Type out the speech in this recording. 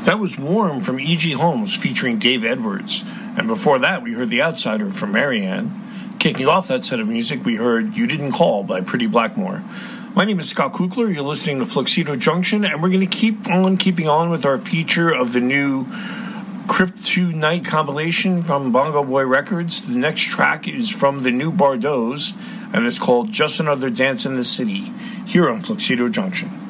That was Warm from E.G. Holmes featuring Dave Edwards. And before that, we heard The Outsider from Marianne. Kicking off that set of music, we heard You Didn't Call by Pretty Blackmore. My name is Scott Kukler. You're listening to Fluxido Junction, and we're going to keep on keeping on with our feature of the new Crypt2 Night compilation from Bongo Boy Records. The next track is from the new Bardos, and it's called Just Another Dance in the City, here on Fluxido Junction.